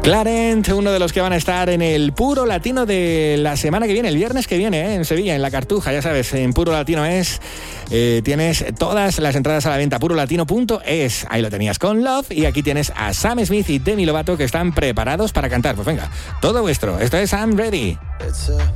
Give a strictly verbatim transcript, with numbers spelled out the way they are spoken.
Clarent, uno de los que van a estar en el Puro Latino de la semana que viene, el viernes que viene, ¿eh? En Sevilla, en La Cartuja, ya sabes, en Puro Latino es, eh, tienes todas las entradas a la venta, purolatino punto es, ahí lo tenías con Love, y aquí tienes a Sam Smith y Demi Lovato que están preparados para cantar. Pues venga, todo vuestro, esto es I'm Ready.